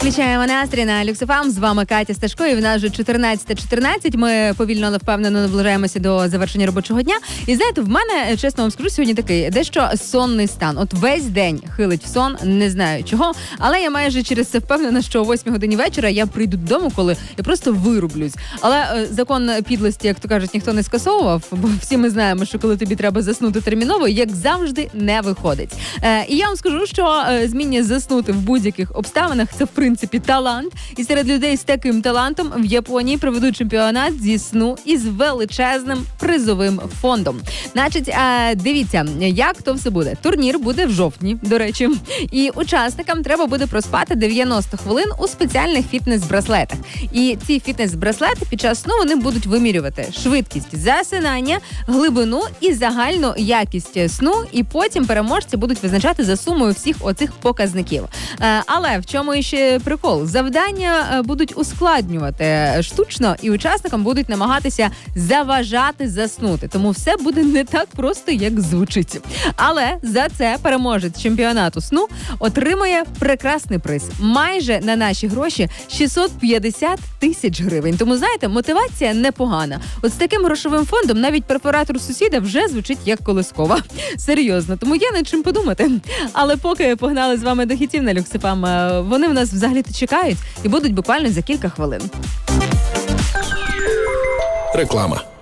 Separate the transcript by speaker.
Speaker 1: Включаємо настрій на Люксофам. З вами Катя Сташко, і в нас вже 14:14. Ми повільно, але впевнено наближаємося до завершення робочого дня. І знаєте, в мене, чесно вам скажу, сьогодні такий дещо сонний стан. От весь день хилить в сон, не знаю чого, але я майже через це впевнена, що о 8 годині вечора я прийду додому, коли я просто вирублюсь. Але закон підлості, як то кажуть, ніхто не скасовував, бо всі ми знаємо, що коли тобі треба заснути терміново, як завжди, не виходить. І я вам скажу, що зміння заснути в будь-яких обставинах – це, в принципі, талант. І серед людей з таким талантом в Японії проведуть чемпіонат зі сну із величезним призовим фондом. Значить, дивіться, як то все буде. Турнір буде в жовтні, до речі. І учасникам треба буде проспати 90 хвилин у спеціальних фітнес-браслетах. І ці фітнес-браслети під час сну вони будуть вимірювати швидкість засинання, глибину і загальну якість сну. І потім переможці будуть визначати за сумою всіх оцих показників. Але в чому ще прикол? Завдання будуть ускладнювати штучно, і учасникам будуть намагатися заважати заснути. Тому все буде не так просто, як звучить. Але за це переможець чемпіонату сну отримує прекрасний приз. Майже на наші гроші 650 тисяч гривень. Тому, знаєте, мотивація непогана. От з таким грошовим фондом навіть перфоратор сусіда вже звучить як колискова. Серйозно. Тому є над чим подумати. Але поки погнали з вами до хітів на Люксофам, вони в нас взагалі-то чекають і будуть буквально за кілька хвилин.
Speaker 2: Реклама.